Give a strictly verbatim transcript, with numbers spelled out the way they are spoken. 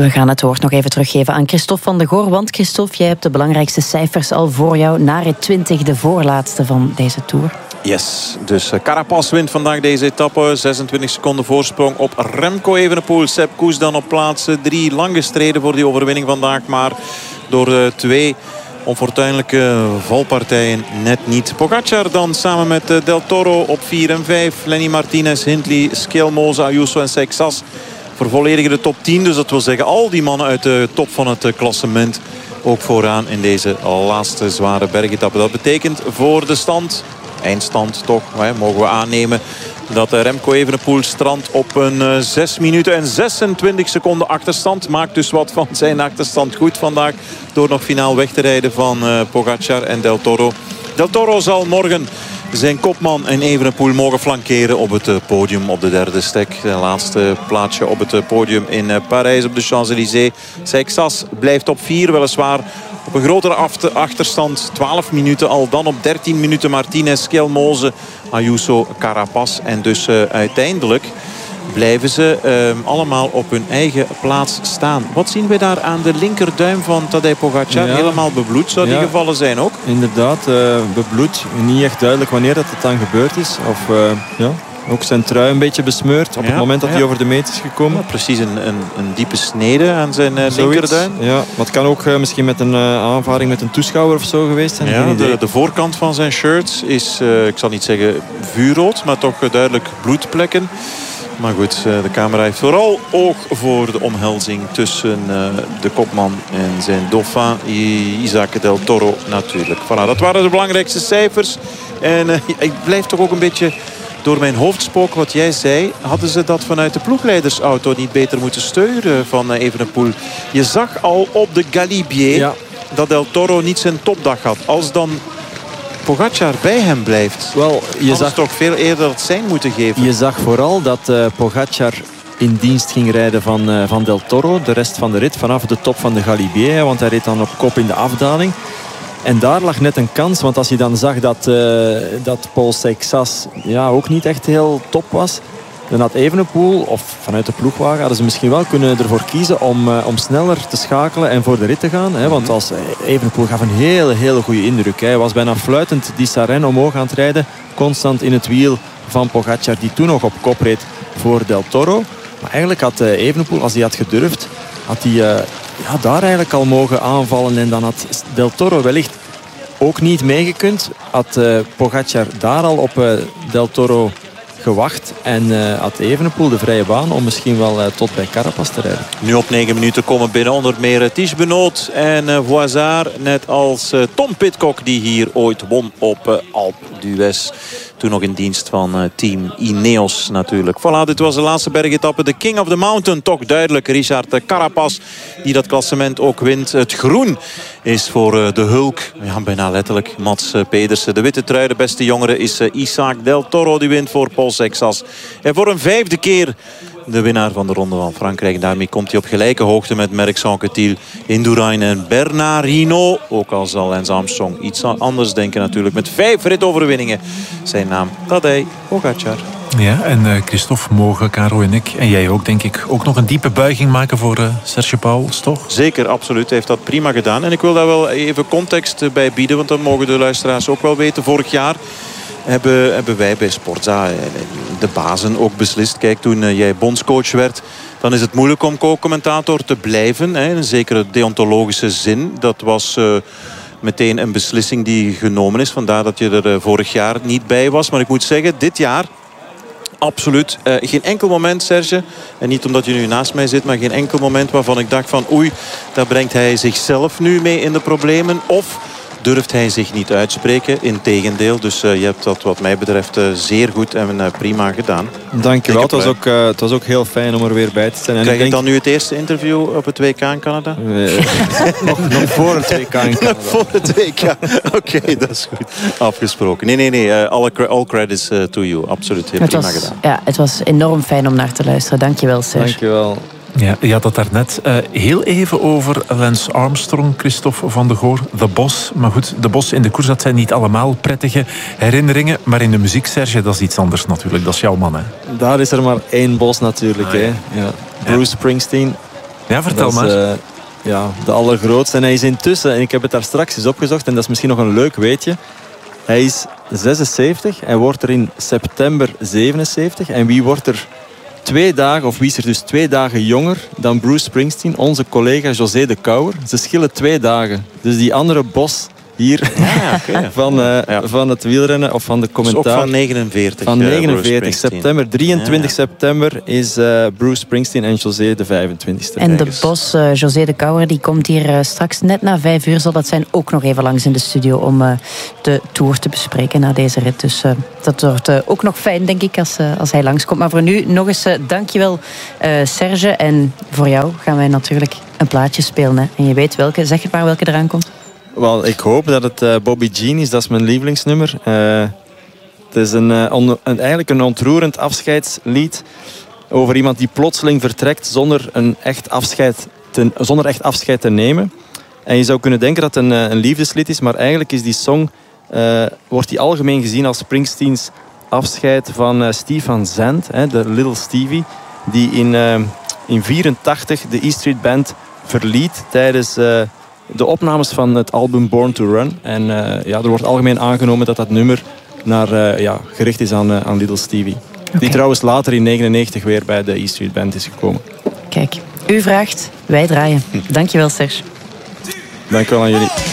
We gaan het woord nog even teruggeven aan Christophe van de Goor. Want Christophe, jij hebt de belangrijkste cijfers al voor jou. Na rit twintig, de voorlaatste van deze Tour. Yes, dus uh, Carapaz wint vandaag deze etappe. zesentwintig seconden voorsprong op Remco Evenepoel. Sepp Kuss dan op plaats drie. Lang gestreden voor die overwinning vandaag. Maar door uh, twee onfortuinlijke valpartijen net niet. Pogacar dan samen met uh, Del Toro op vier en vijf. Lenny Martinez, Hindley, Skelmoze, Ayuso en Seixas vervolledigen de top tien. Dus dat wil zeggen al die mannen uit de top van het uh, klassement ook vooraan in deze laatste zware bergetappe. Dat betekent voor de stand, eindstand toch, hè, mogen we aannemen dat Remco Evenepoel strandt op een uh, zes minuten en zesentwintig seconden achterstand. Maakt dus wat van zijn achterstand goed vandaag door nog finaal weg te rijden van uh, Pogacar en Del Toro. Del Toro zal morgen zijn kopman en Evenepoel mogen flankeren op het uh, podium op de derde stek. Het laatste plaatsje op het uh, podium in uh, Parijs op de Champs-Élysées. Seixas blijft op vier, weliswaar op een grotere achterstand. twaalf minuten al, dan op dertien minuten Martinez, Skelmoze, Ayuso, Carapaz. En dus uh, uiteindelijk blijven ze uh, allemaal op hun eigen plaats staan. Wat zien we daar aan de linkerduim van Tadej Pogacar? Ja. Helemaal bebloed zou die ja. gevallen zijn ook? Inderdaad, uh, bebloed. Niet echt duidelijk wanneer dat het dan gebeurd is. Of uh, ja, ook zijn trui een beetje besmeurd op ja, het moment dat ja. hij over de meet is gekomen. Ja, precies, een, een, een diepe snede aan zijn uh, linkerduim. Ja, maar het kan ook uh, misschien met een uh, aanvaring met een toeschouwer of zo geweest zijn. Ja, de, de voorkant van zijn shirt is, uh, ik zal niet zeggen vuurrood, maar toch uh, duidelijk bloedplekken. Maar goed, de camera heeft vooral oog voor de omhelzing tussen de kopman en zijn dauphin Isaac Del Toro natuurlijk. Voilà, dat waren de belangrijkste cijfers. En uh, ik blijf toch ook een beetje door mijn hoofd spoken wat jij zei. Hadden ze dat vanuit de ploegleidersauto niet beter moeten steuren van Evenepoel? Je zag al op de Galibier ja. dat Del Toro niet zijn topdag had. Als dan Pogacar bij hem blijft, wel, je zag toch veel eerder het zijn moeten geven. Je zag vooral dat uh, Pogacar in dienst ging rijden van, uh, van Del Toro. De rest van de rit vanaf de top van de Galibier. Want hij reed dan op kop in de afdaling. En daar lag net een kans. Want als je dan zag dat, uh, dat Paul Seixas ja, ook niet echt heel top was, dan had Evenepoel, of vanuit de ploegwagen, hadden ze misschien wel kunnen ervoor kiezen om, uh, om sneller te schakelen en voor de rit te gaan. Hè, want als Evenepoel gaf een hele, hele goede indruk. Hè. Hij was bijna fluitend die Sarren omhoog aan het rijden. Constant in het wiel van Pogacar, die toen nog op kop reed voor Del Toro. Maar eigenlijk had uh, Evenepoel, als hij had gedurfd, had hij uh, ja, daar eigenlijk al mogen aanvallen. En dan had Del Toro wellicht ook niet meegekund. Had uh, Pogacar daar al op uh, Del Toro gewacht en uh, had Evenepoel de vrije baan om misschien wel uh, tot bij Carapaz te rijden. Nu op negen minuten komen binnen onder meer uh, Tish Benoot en uh, Voisard, net als uh, Tom Pidcock die hier ooit won op uh, Alpe d'Huez. Toen nog in dienst van uh, team Ineos natuurlijk. Voilà, dit was de laatste bergetappe. De King of the Mountain, toch duidelijk. Richard Carapaz, die dat klassement ook wint. Het groen is voor uh, de Hulk. Ja, bijna letterlijk. Mats uh, Pedersen. De witte trui, de beste jongere, is uh, Isaac Del Toro. Die wint voor Paul Seixas. En voor een vijfde keer de winnaar van de Ronde van Frankrijk. Daarmee komt hij op gelijke hoogte met Merckx Anquetil, Indurain en Bernard Hinault. Ook al zal Lance Armstrong iets anders denken natuurlijk. Met vijf ritoverwinningen. Zijn naam Tadej Pogacar. Ja, en uh, Christophe, mogen Caro en ik, en jij ook denk ik, ook nog een diepe buiging maken voor uh, Serge Pauwels, toch? Zeker, absoluut. Hij heeft dat prima gedaan. En ik wil daar wel even context bij bieden, want dan mogen de luisteraars ook wel weten. Vorig jaar hebben, hebben wij bij Sportza de bazen ook beslist. Kijk, toen uh, jij bondscoach werd, dan is het moeilijk om co-commentator te blijven. Hè, in een zekere deontologische zin. Dat was Uh, meteen een beslissing die genomen is. Vandaar dat je er uh, vorig jaar niet bij was. Maar ik moet zeggen, dit jaar absoluut. Uh, geen enkel moment, Serge, en niet omdat je nu naast mij zit, maar geen enkel moment waarvan ik dacht van oei, daar brengt hij zichzelf nu mee in de problemen. Of durft hij zich niet uitspreken. Integendeel. Dus uh, je hebt dat wat mij betreft uh, zeer goed en uh, prima gedaan. Dank je wel. Het was, ook, uh, het was ook heel fijn om er weer bij te zijn. En krijg ik je denk... dan nu het eerste interview op het W K in Canada? Nee, nog, nog voor het W K in Canada. Voor het W K. Oké, okay, dat is goed. Afgesproken. Nee, nee, nee. Uh, all, all credits uh, to you. Absoluut. Heel prima was, gedaan. Ja, het was enorm fijn om naar te luisteren. Dank je wel, Serge. Dank je wel. Ja, je had het daarnet uh, heel even over Lance Armstrong, Christophe van de Goor, de Bos. Maar goed, de Bos in de koers, dat zijn niet allemaal prettige herinneringen. Maar in de muziek, Serge, dat is iets anders natuurlijk. Dat is jouw man, hè? Daar is er maar één Bos natuurlijk, ah, hè. Ja. Bruce ja. Springsteen. Ja, vertel dat maar. Is, uh, ja, de allergrootste. En hij is intussen, en ik heb het daar straks eens opgezocht, en dat is misschien nog een leuk weetje. Hij is zesenzeventig. Hij wordt er in september zevenenzeventig. En wie wordt er twee dagen, of wie is er dus twee dagen jonger dan Bruce Springsteen? Onze collega José de Kouwer. Ze schillen twee dagen. Dus die andere bos hier ja, okay. van, uh, ja. van het wielrennen of van de commentaar. Dus ook van negenenveertig. Van negenenveertig september. drieëntwintig ja. september is uh, Bruce Springsteen en José de vijfentwintigste. En de bos, uh, José de Kouwer, die komt hier uh, straks net na vijf uur. Zal dat zijn ook nog even langs in de studio om uh, de Tour te bespreken na deze rit. Dus uh, dat wordt uh, ook nog fijn, denk ik, als, uh, als hij langskomt. Maar voor nu nog eens uh, dankjewel, uh, Serge. En voor jou gaan wij natuurlijk een plaatje spelen. Hè. En je weet welke, zeg het maar welke eraan komt. Wel, ik hoop dat het uh, Bobby Jean is. Dat is mijn lievelingsnummer. Uh, het is een, uh, on, een, eigenlijk een ontroerend afscheidslied over iemand die plotseling vertrekt zonder, een echt, afscheid te, zonder echt afscheid te nemen. En je zou kunnen denken dat het een, een liefdeslied is, maar eigenlijk is die song, uh, wordt die algemeen gezien als Springsteens afscheid van uh, Steve Van Zandt, hè, de Little Stevie, die in negentien vierentachtig de E Street Band verliet tijdens Uh, de opnames van het album Born to Run. En uh, ja, er wordt algemeen aangenomen dat dat nummer naar, uh, ja, gericht is aan, uh, aan Little Stevie. Okay. Die trouwens later in negentien negenennegentig weer bij de E Street Band is gekomen. Kijk, u vraagt, wij draaien. Dankjewel, Serge. Dankjewel aan jullie.